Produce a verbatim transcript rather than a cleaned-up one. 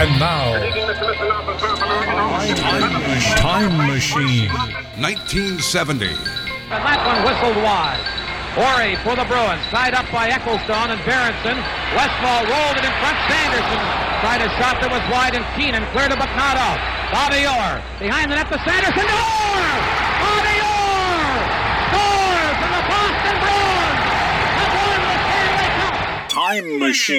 And now, Time Machine. nineteen seventy. And that one whistled wide. Horry for the Bruins, tied up by Ecclestone and Berenson. Westfall rolled it in front. Sanderson tried a shot that was wide, and Keenan cleared it, but not out. Bobby Orr behind the net to Sanderson. Orr!